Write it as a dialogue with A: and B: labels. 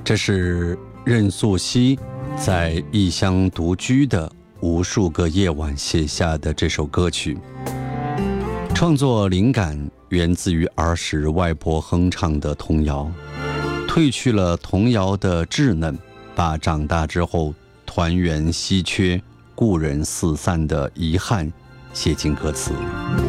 A: 这是任素汐在异乡独居的无数个夜晚写下的这首歌曲。创作灵感源自于儿时外婆哼唱的童谣，褪去了童谣的稚嫩，把长大之后团圆稀缺、故人四散的遗憾写进歌词。